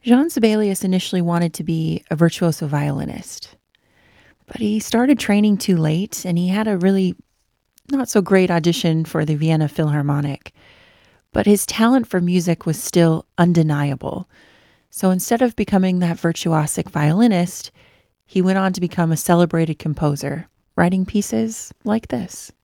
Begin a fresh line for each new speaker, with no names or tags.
Jean Sibelius initially wanted to be a virtuoso violinist, but he started training too late and he had a really not so great audition for the Vienna Philharmonic. But his talent for music was still undeniable. So instead of becoming that virtuosic violinist, he went on to become a celebrated composer, writing pieces like this.